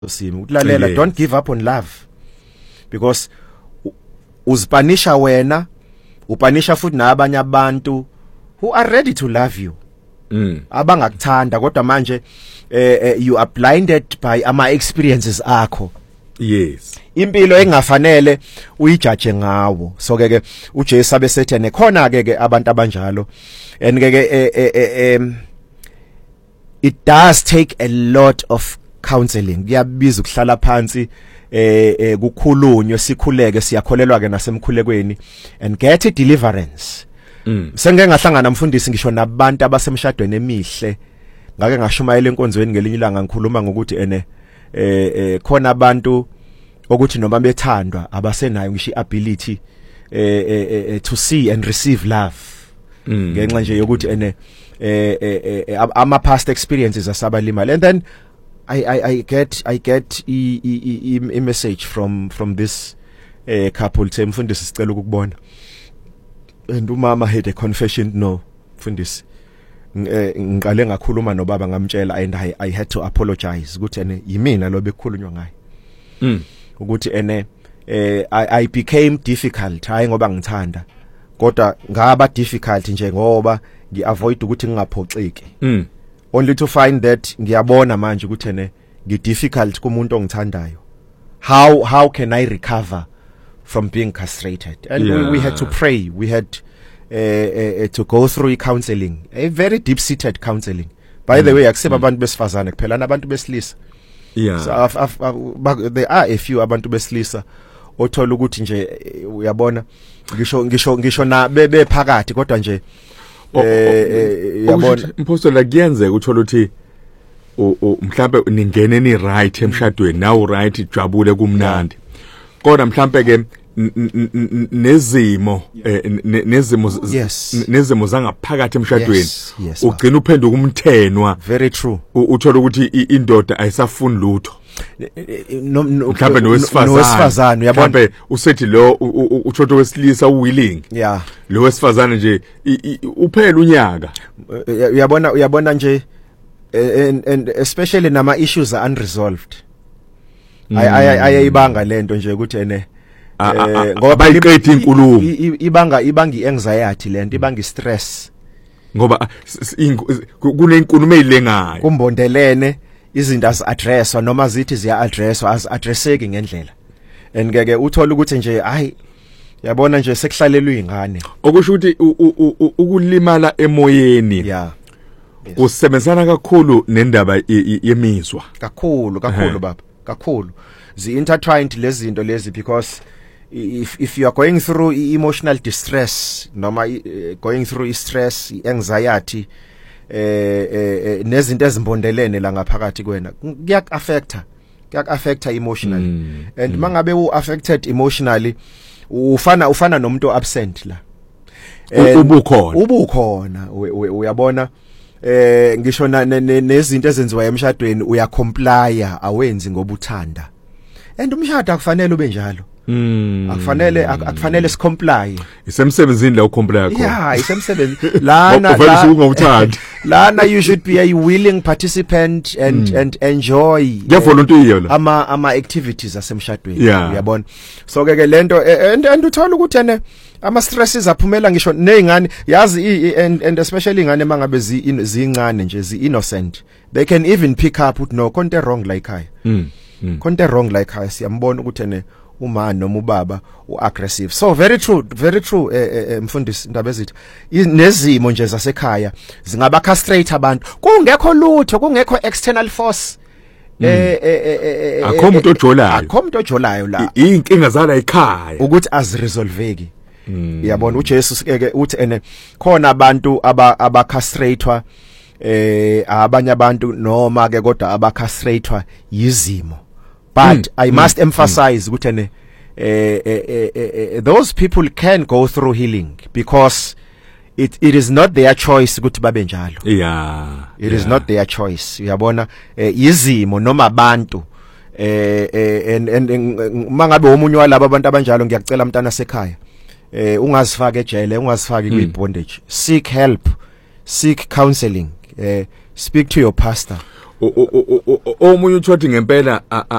simo ukulalela don't give up on love because uzipanisha wena upanisha futhi nabanye abantu who are ready to love you abangakuthanda kodwa manje you are blinded by ama experiences akho. Yes, impilo engafanele uyijudge ngawo. So ke uJesu abesethe nekhona ke abantu abanjalo and ke it does take a lot of counseling. Kuyabiza ukuhlala phansi kukhulunywe sikhuleke siyakholelwa ke nasemkhulekweni and get a deliverance. Sengeke ngahlangana mfundisi ngisho nabantu abasemshadweni emihle ngake ngashumayela enkonzweni ngelinye ilanga ngikhuluma ngokuthi khona abantu ukuthi noma bethandwa abasenayo ngisho iability to see and receive love ngenxa nje yokuthi ama past experiences asabalimala. And then I get a message from this couple say mfundisi sicela ukubona and umama had a confession. No mfundisi ngiqale ngakhuluma nobaba ngamtshela and I had to apologize ukuthi yimina lo bekukhulunywa ngaye ukuthi I became difficult hayi ngoba ngithanda kodwa ngaba difficult nje ngoba ngiavoid ukuthi ngingaphoxeki only to find that ngiyabona manje ukuthi ngi difficult kumuntu ongithandayo. How can I recover from being castrated? And we had to pray. We had to go through counseling, a very deep-seated counseling. By the way, akuseba abantu besifazane kuphela nabantu besilisa. So there are a few abantu besilisa othola ukuthi nje uyabona ngisho na bephakathi kodwa nje yabona impostola kuyenzeka uthola ukuthi mhlambe ningene ni right emshadweni nawo right jabule kumnandi kodwa mhlambe ke nezimo zangaphakathi emshadweni ugcina uphenduka umthenwa. Very true. Uthola ukuthi indoda ayisafuni lutho mhlambe nowesifazane uyabona mhlambe usethi lo uthoto wesilisa uwilling lo wesifazane nje uphela unyaka uyabona nje and especially nama issues are unresolved. Ayibanga lento nje ukuthi ngoba bayiqedwe inkulumo ibanga ianxiety lento ibanga stress ngoba kunenkulumo ezilengayo kumbondelene izinto addresswa noma zithi ziya addresswa addresseki ngendlela and ke uthola ukuthi nje hayi yabona nje sekuhlalelwa ingane okusho ukuthi ukulimala emoyeni usebenzana kakhulu nendaba yemizwa kakhulu baba kakhulu zi intertwined lezinto lezi because if you are going through emotional distress noma going through stress anxiety nezinto ezimbondelene la ngaphakathi kwena kuyak-affecta emotionally and mangabe affected emotionally ufana nomuntu absent la ubukhona uyabona ngisho nezinto ezenziwa emshadweni uyakomplya awenzi ngoba uthanda and umshado akufanele ube njalo akufanele sicomply isemsebenzini la ucomplya khona isemsebenzi lana you should be a willing participant and enjoy volunteer ama activities asemshadweni uyabona. So ke lento and uthola ukuthi ama stresses aphumela ngisho nezingane yazi and especially ingane mangabe zincane nje innocent they can even pick up with no konke wrong like high konke wrong like high siyambona ukuthi uma noma ubaba uaggressive. So very true mfundisi indaba ezithi nezimo nje zasekhaya zingaba castrate abantu kungekho lutho kungekho external force akho umuntu ojolayo la inkinga zala ekhaya ukuthi aziresolveki. Yabona uJesu ke uthi khona abantu abacastratewa abanye abantu noma ke kodwa abacastratewa yizimo. But I must emphasize ukuthi those people can go through healing because it is not their choice ukuthi babe njalo. It is not their choice. Uyabona yizimo noma abantu and mangabe omunye walabo abantu abanjalo ngiyacela mntana sekhaya ungazifaka ejele ungazifaki kwi-bondage. Seek help, seek counseling, speak to your pastor. omunye uthodi ngempela